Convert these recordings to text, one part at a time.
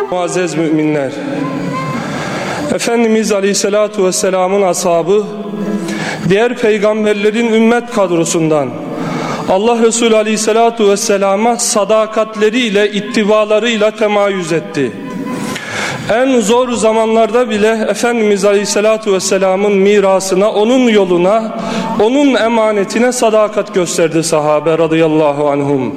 Muazzez müminler, Efendimiz Aleyhisselatü Vesselam'ın ashabı, diğer peygamberlerin ümmet kadrosundan Allah Resulü Aleyhisselatü Vesselam'a sadakatleriyle, ittibalarıyla temayüz etti. En zor zamanlarda bile Efendimiz Aleyhisselatü Vesselam'ın mirasına, onun yoluna, onun emanetine sadakat gösterdi sahabe radıyallahu anhum.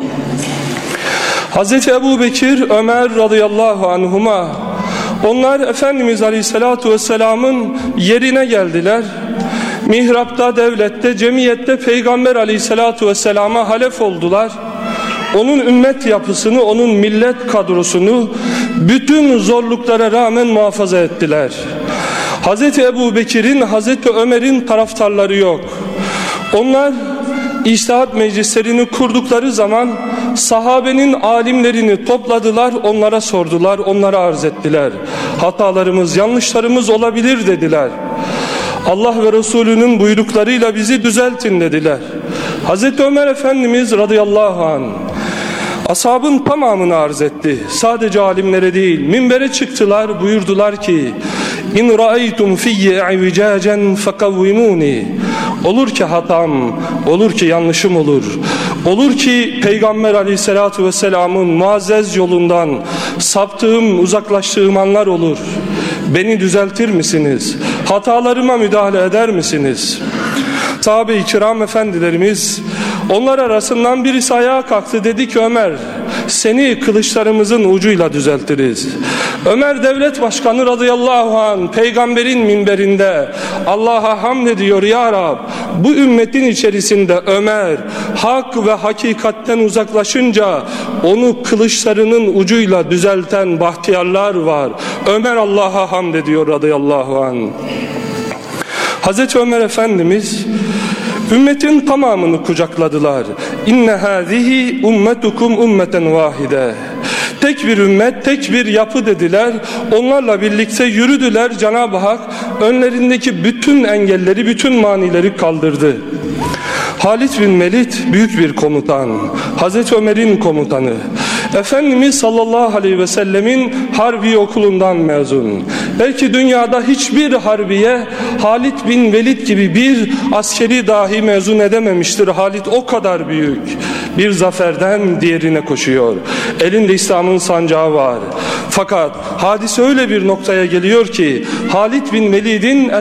Hazreti Ebu Bekir, Ömer radıyallahu anhuma, onlar Efendimiz Aleyhisselatü Vesselam'ın yerine geldiler. Mihrapta, devlette, cemiyette Peygamber Aleyhisselatü Vesselam'a halef oldular. Onun ümmet yapısını, onun millet kadrosunu bütün zorluklara rağmen muhafaza ettiler. Hazreti Ebu Bekir'in, Hazreti Ömer'in taraftarları yok. Onlar İçtihat meclislerini kurdukları zaman sahabenin alimlerini topladılar, onlara sordular, onlara arz ettiler. Hatalarımız, yanlışlarımız olabilir dediler. Allah ve Resulünün buyruklarıyla bizi düzeltin dediler. Hazreti Ömer Efendimiz radıyallahu anh ashabın tamamını arz etti. Sadece alimlere değil, minbere çıktılar, buyurdular ki İn ra'aytum fiyye i'vicacen fekavvimuni. Olur ki hatam, olur ki yanlışım olur. Olur ki Peygamber Aleyhisselatü Vesselam'ın muazzez yolundan saptığım, uzaklaştığım anlar olur. Beni düzeltir misiniz? Hatalarıma müdahale eder misiniz? Sahabe-i kiram efendilerimiz, onlar arasından birisi ayağa kalktı, dedi ki Ömer, seni kılıçlarımızın ucuyla düzeltiriz. Ömer devlet başkanı radıyallahu anh peygamberin minberinde Allah'a hamd ediyor, ya Rab bu ümmetin içerisinde Ömer hak ve hakikatten uzaklaşınca onu kılıçlarının ucuyla düzelten bahtiyarlar var. Ömer Allah'a hamd ediyor radıyallahu anh. Hazreti Ömer Efendimiz ümmetin tamamını kucakladılar. İnne hâzihi ummetukum ummeten vahide. Tek bir ümmet, tek bir yapı dediler. Onlarla birlikte yürüdüler. Cenab-ı Hak önlerindeki bütün engelleri, bütün manileri kaldırdı. Halid bin Velid büyük bir komutan. Hazreti Ömer'in komutanı. Efendimiz sallallahu aleyhi ve sellemin harbi okulundan mezun. Belki dünyada hiçbir harbiye Halid bin Velid gibi bir askeri dahi mezun edememiştir. Halid o kadar büyük. Bir zaferden diğerine koşuyor. Elinde İslam'ın sancağı var. Fakat hadise öyle bir noktaya geliyor ki Halid bin Velid'in